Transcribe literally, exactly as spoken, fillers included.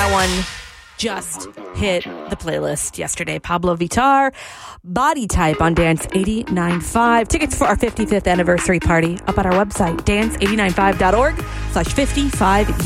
That one just hit the playlist yesterday. Pablo Vittar, Body Type on Dance eighty-nine point five. Tickets for our fifty-fifth anniversary party up at our website, dance eighty-nine point five dot org slash fifty-five